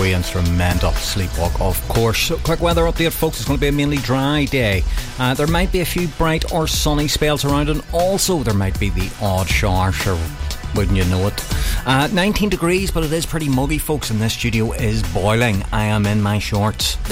wee instrumental Sleepwalk, of course. So, quick weather update, folks. It's going to be a mainly dry day. There might be a few bright or sunny spells around, and also there might be the odd shower, sure, wouldn't you know it. 19 degrees, but it is pretty muggy, folks, and this studio is boiling. I am in my shorts.